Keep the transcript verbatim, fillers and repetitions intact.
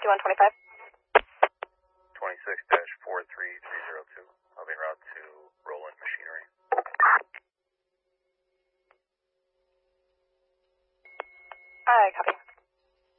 fifty-one twenty-five. twenty-six dash four three three zero two. I'll be en route to Roland Machinery. Alright, copy.